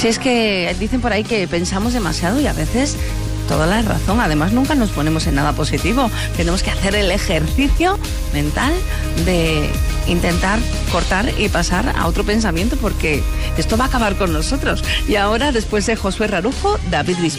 Si es que dicen por ahí que pensamos demasiado y a veces toda la razón. Además, nunca nos ponemos en nada positivo. Tenemos que hacer el ejercicio mental de intentar cortar y pasar a otro pensamiento, porque esto va a acabar con nosotros. Y ahora, después de Josué Rarujo, David Bisbal.